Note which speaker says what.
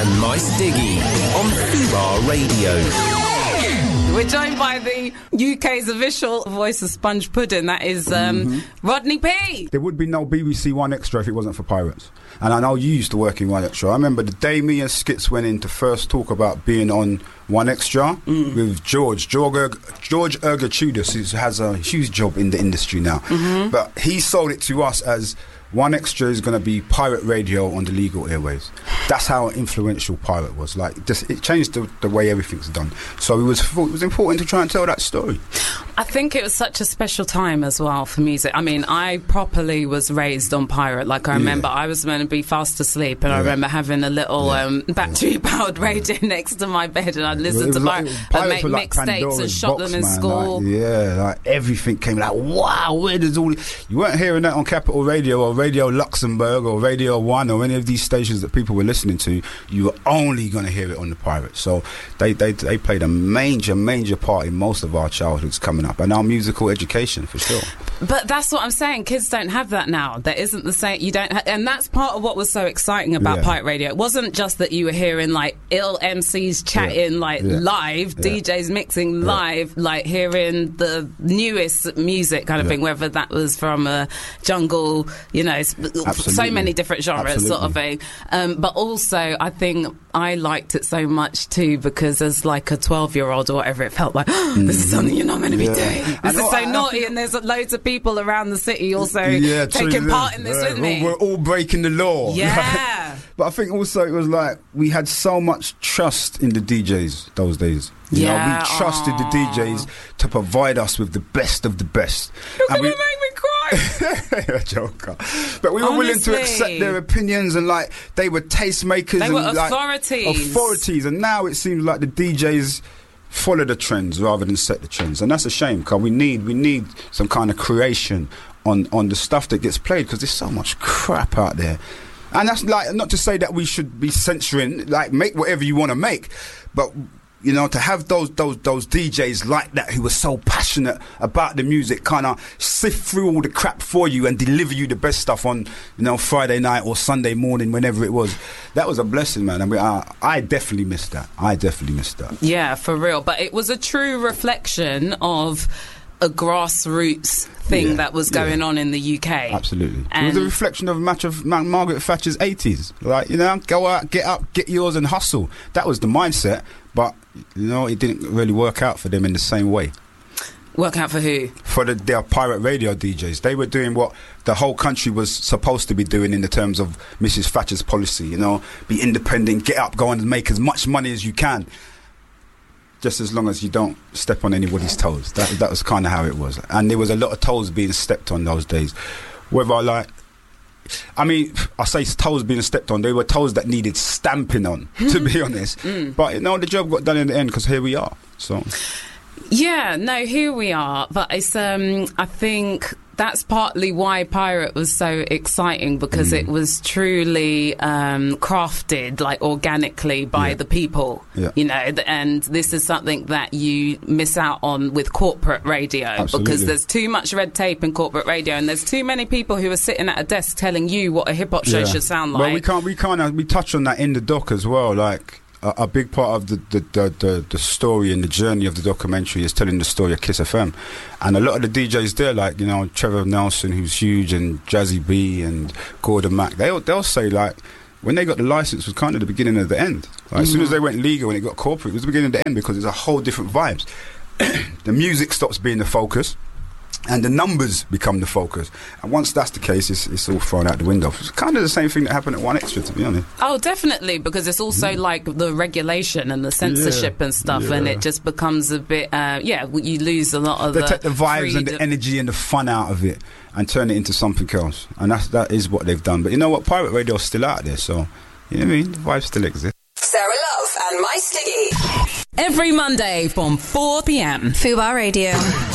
Speaker 1: and Mice Diggy on Fubar Radio.
Speaker 2: We're joined by the UK's official voice of Sponge Pudding. That is Rodney P.
Speaker 3: There would be no BBC One Extra if it wasn't for Pirates. And I know you used to work in One Extra. I remember the day me and Skits went in to first talk about being on One Extra with George Ergatudis, who has a huge job in the industry now. But he sold it to us as One Extra is going to be pirate radio on the legal airwaves. That's how influential Pirate was. Like, just it changed the way everything's done. So it was important to try and tell that story.
Speaker 2: I think it was such a special time as well for music. I mean, I properly was raised on Pirate. Like, I remember I was meant to be fast asleep, and I remember having a little battery-powered radio next to my bed, and I'd listen to Pirate and make mixtapes and shot them in school.
Speaker 3: Like everything came like, wow, where does all... You weren't hearing that on Capital Radio or Radio Luxembourg or Radio 1 or any of these stations that people were listening to. You were only going to hear it on the Pirate. So they played a major part in most of our childhoods coming up, and our musical education for sure.
Speaker 2: But that's what I'm saying. Kids don't have that now. There isn't the same. You don't, and that's part of what was so exciting about Pirate Radio. It wasn't just that you were hearing like ill MCs chatting live, DJs mixing live, like hearing the newest music kind of thing. Whether that was from a jungle, so many different genres, sort of thing. But also, I think I liked it so much too because as like a 12-year-old or whatever, it felt like this is something you're not meant to be doing. This is so naughty, and there's loads of people around the city also taking part in this with me.
Speaker 3: We're all breaking the law.
Speaker 2: Yeah.
Speaker 3: But I think also it was like we had so much trust in the DJs those days. You know, we trusted the DJs to provide us with the best of the best.
Speaker 2: You're going to make me cry.
Speaker 3: Joker. But we were willing to accept their opinions, and like they were tastemakers.
Speaker 2: They
Speaker 3: and
Speaker 2: were
Speaker 3: authorities. And now it seems like the DJs follow the trends rather than set the trends, and that's a shame because we need some kind of creation on the stuff that gets played because there's so much crap out there. And that's like not to say that we should be censoring, like make whatever you want to make, but to have those DJs like that who were so passionate about the music, kind of sift through all the crap for you and deliver you the best stuff on Friday night or Sunday morning, whenever it was. That was a blessing, man. And I definitely missed that.
Speaker 2: Yeah, for real. But it was a true reflection of a grassroots thing that was going on in the UK.
Speaker 3: Absolutely. And it was a reflection of much of Margaret Thatcher's 80s. Like, go out, get up, get yours and hustle. That was the mindset. But, it didn't really work out for them in the same way.
Speaker 2: Work out for who?
Speaker 3: For their pirate radio DJs. They were doing what the whole country was supposed to be doing in the terms of Mrs. Thatcher's policy. Be independent, get up, go and make as much money as you can. Just as long as you don't step on anybody's toes. That was kind of how it was. And there was a lot of toes being stepped on those days. Whether I say toes being stepped on, they were toes that needed stamping on, to be honest. But, the job got done in the end because here we are. So...
Speaker 2: Yeah, no, here we are. But it's, I think that's partly why Pirate was so exciting because it was truly crafted, like organically by the people, and this is something that you miss out on with corporate radio because there's too much red tape in corporate radio and there's too many people who are sitting at a desk telling you what a hip-hop show should sound like.
Speaker 3: Well, we touch on that in the doc as well, like... A big part of the story and the journey of the documentary is telling the story of Kiss FM, and a lot of the DJs there, like Trevor Nelson, who's huge, and Jazzy B and Gordon Mack, they'll say like when they got the license was kind of the beginning of the end. Like, as soon as they went legal and it got corporate, it was the beginning of the end because it's a whole different vibes. The music stops being the focus. And the numbers become the focus. And once that's the case, it's all thrown out the window. It's kind of the same thing that happened at One Extra, to be honest.
Speaker 2: Oh, definitely, because it's also like the regulation and the censorship and stuff, and it just becomes a bit, you lose a lot of
Speaker 3: they take the vibes and the energy and the fun out of it and turn it into something else. And that is what they've done. But you know what? Pirate Radio's still out there, so, you know what I mean? The vibe still exists.
Speaker 4: Sarah Love and Mice Diggy.
Speaker 2: Every Monday from 4 p.m.
Speaker 4: Fubar Radio.